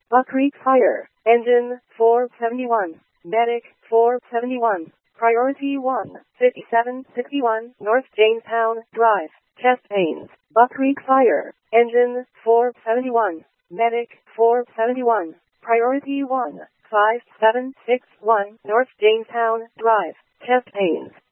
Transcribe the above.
Buck Creek Fire. Engine 471. Medic 471. Priority 1. 5761 North Jamestown Drive. Chest pains. Buck Creek Fire. Engine 471. Medic 471. Priority 1. 5761 North Jamestown Drive. Chest pains.